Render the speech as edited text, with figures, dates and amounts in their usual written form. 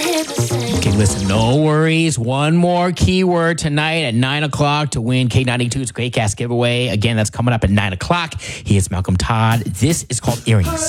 Okay, listen, no worries. One more keyword tonight at 9 o'clock to win K92's Great Gas giveaway. Again, that's coming up at 9 o'clock. He is Malcolm Todd. This is called Earrings.